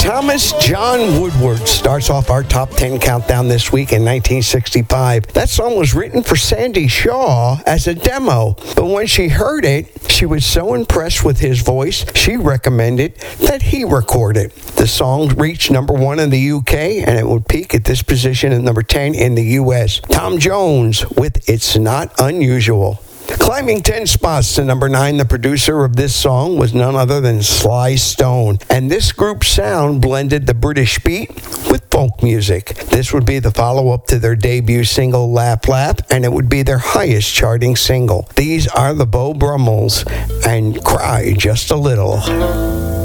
Thomas John Woodward starts off our top 10 countdown this week in 1965. That song was written for Sandy Shaw as a demo, but when she heard it, she was so impressed with his voice, she recommended that he record it. The song reached number 1 in the UK, and it would peak at this position at number 10 in the US. Tom Jones with It's Not Unusual. Climbing 10 spots to number 9, the producer of this song was none other than Sly Stone. And this group's sound blended the British beat with folk music. This would be the follow-up to their debut single, Lap Lap, and it would be their highest charting single. These are the Beau Brummels and Cry Just a Little.